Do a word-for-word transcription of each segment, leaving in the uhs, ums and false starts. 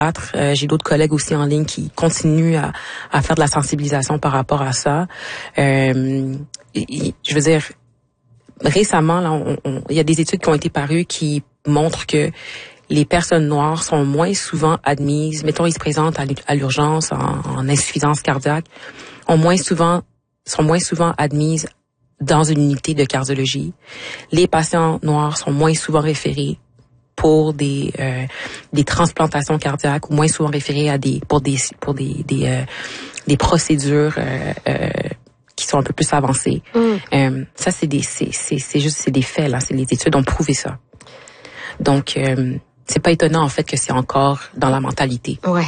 Euh, j'ai d'autres collègues aussi en ligne qui continuent à, à faire de la sensibilisation par rapport à ça. Euh, et, je veux dire, récemment, là, on, on, il y a des études qui ont été parues qui montrent que les personnes noires sont moins souvent admises. Mettons, ils se présentent à l'urgence en, en insuffisance cardiaque, ont moins souvent, sont moins souvent admises dans une unité de cardiologie. Les patients noirs sont moins souvent référés pour des euh, des transplantations cardiaques ou moins souvent référés à des pour des pour des des euh, des procédures euh, euh, qui sont un peu plus avancées. Mm. Euh, ça c'est des c'est c'est c'est juste c'est des faits là, c'est les études ont prouvé ça. Donc euh, c'est pas étonnant en fait que c'est encore dans la mentalité. Ouais.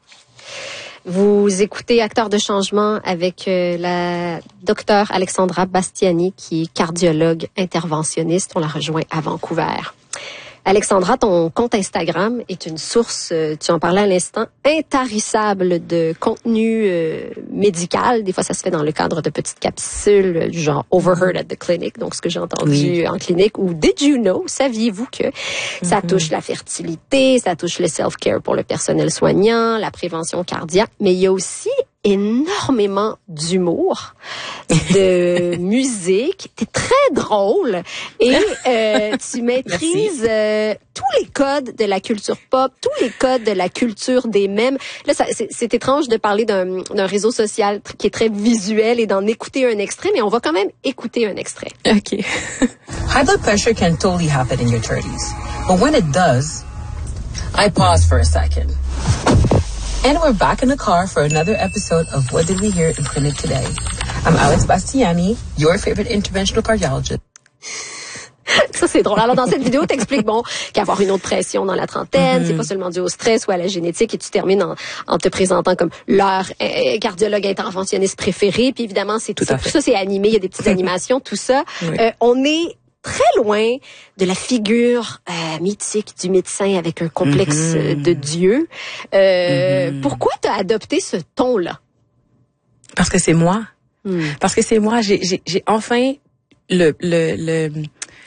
Vous écoutez Acteurs de changement avec euh, la docteure Alexandra Bastiani qui est cardiologue interventionniste. On la rejoint à Vancouver. Alexandra, ton compte Instagram est une source, tu en parlais à l'instant, intarissable de contenu euh, médical. Des fois, ça se fait dans le cadre de petites capsules du genre Overheard at the Clinic, donc ce que j'ai entendu oui. en clinique, ou Did you know, saviez-vous que mm-hmm. ça touche la fertilité, ça touche le self-care pour le personnel soignant, la prévention cardiaque, mais il y a aussi énormément d'humour, de musique. T'es très drôle et euh, tu maîtrises euh, tous les codes de la culture pop, tous les codes de la culture des mèmes. Là, ça, c'est, c'est étrange de parler d'un, d'un réseau social qui est très visuel et d'en écouter un extrait, mais on va quand même écouter un extrait. OK. High blood pressure can totally happen in your thirties, but when it does, I pause for a second. And we're back in the car for another episode of What Did We Hear in Clinic Today. I'm Alex Bastiani, your favorite interventional cardiologist. Ça, c'est drôle. Alors, dans cette vidéo, t'expliques, bon, qu'avoir une autre pression dans la trentaine, mm-hmm. c'est pas seulement dû au stress ou à la génétique, et tu termines en, en te présentant comme leur euh, cardiologue interventionniste préféré. Puis évidemment, c'est tout, c'est, tout ça, c'est animé, il y a des petites animations, tout ça. Oui. Euh, on est très loin de la figure euh, mythique du médecin avec un complexe mm-hmm. de Dieu. Euh, mm-hmm. Pourquoi t'as adopté ce ton-là? Parce que c'est moi. Mm. Parce que c'est moi. J'ai, j'ai, j'ai enfin le, le, le,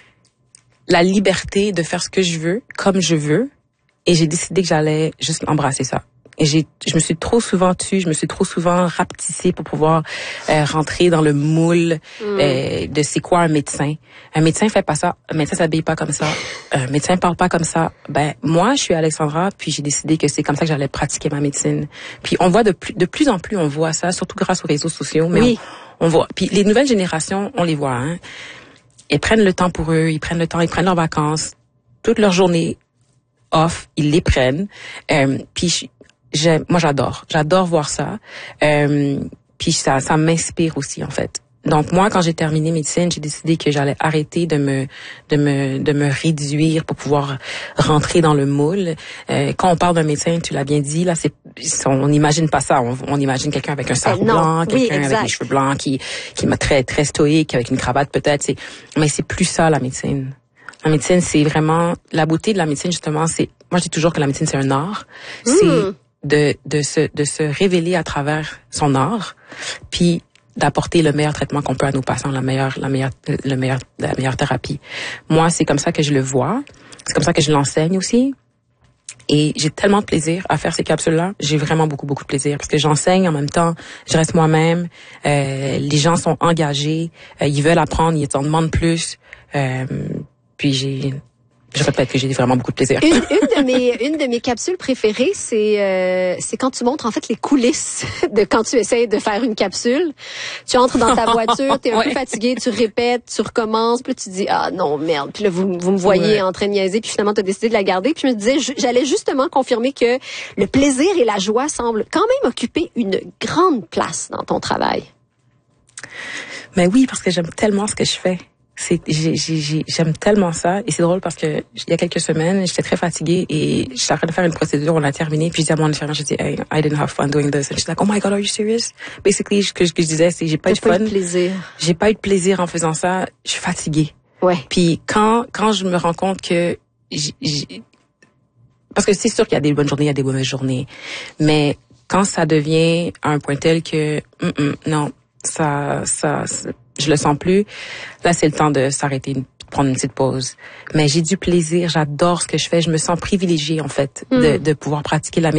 la liberté de faire ce que je veux, comme je veux. Et j'ai décidé que j'allais juste embrasser ça. Et j'ai, je me suis trop souvent tue, je me suis trop souvent rapetissée pour pouvoir euh, rentrer dans le moule mm. euh, de c'est quoi un médecin. Un médecin fait pas ça, un médecin s'habille pas comme ça, un médecin parle pas comme ça. Ben moi, je suis Alexandra, puis j'ai décidé que c'est comme ça que j'allais pratiquer ma médecine. Puis on voit de plus, de plus en plus, on voit ça, surtout grâce aux réseaux sociaux. Mais oui. on, on voit. Puis les nouvelles générations, on les voit. Hein. Ils prennent le temps pour eux, ils prennent le temps, ils prennent leurs vacances, toute leur journée off, ils les prennent. Euh, puis J'aime, moi j'adore, j'adore voir ça. Euh, puis ça, ça m'inspire aussi en fait. Donc moi, quand j'ai terminé médecine, j'ai décidé que j'allais arrêter de me, de me, de me réduire pour pouvoir rentrer dans le moule. Euh, quand on parle d'un médecin, tu l'as bien dit, là, c'est, on n'imagine pas ça. On, on imagine quelqu'un avec un sarrau blanc, quelqu'un oui, avec les cheveux blancs, qui, qui est très, très stoïque, avec une cravate peut-être. C'est, mais c'est plus ça la médecine. La médecine, c'est vraiment la beauté de la médecine justement. C'est, moi je dis toujours que la médecine c'est un art. Mmh. C'est de de se de se révéler à travers son art, puis d'apporter le meilleur traitement qu'on peut à nos patients, la meilleure la meilleure le meilleur la meilleure thérapie. Moi, c'est comme ça que je le vois, c'est comme ça que je l'enseigne aussi. Et j'ai tellement de plaisir à faire ces capsules-là. J'ai vraiment beaucoup, beaucoup de plaisir parce que j'enseigne en même temps, je reste moi-même. Euh, les gens sont engagés, euh, ils veulent apprendre, ils en demandent plus. Euh, puis j'ai Je répète que j'ai vraiment beaucoup de plaisir. Une, une de mes une de mes capsules préférées, c'est euh, c'est quand tu montres en fait les coulisses de quand tu essaies de faire une capsule. Tu entres dans ta voiture, t'es un ouais. peu fatigué, tu répètes, tu recommences, puis là, tu dis ah non merde. Puis là vous vous me voyez ouais. en train de niaiser, puis finalement t'as décidé de la garder. Puis je me disais j'allais justement confirmer que le plaisir et la joie semblent quand même occuper une grande place dans ton travail. Mais oui, parce que j'aime tellement ce que je fais. C'est, j'ai, j'ai, j'aime tellement ça. Et c'est drôle parce que il y a quelques semaines, j'étais très fatiguée et j'étais en train de faire une procédure, on l'a terminée, puis je dis à mon infirmière, je dis, hey, I didn't have fun doing this. And she's like, oh my God, are you serious? Basically, ce que, ce que je disais, c'est, j'ai pas eu de fun. J'ai pas eu de plaisir. J'ai pas eu de plaisir en faisant ça. Je suis fatiguée. Ouais. Puis quand, quand je me rends compte que j'ai, j'ai, parce que c'est sûr qu'il y a des bonnes journées, il y a des mauvaises journées. Mais quand ça devient à un point tel que, mm, mm, non, ça, ça, ça je le sens plus. Là, c'est le temps de s'arrêter, de prendre une petite pause. Mais j'ai du plaisir, j'adore ce que je fais. Je me sens privilégiée, en fait, mm. de, de pouvoir pratiquer la médecine.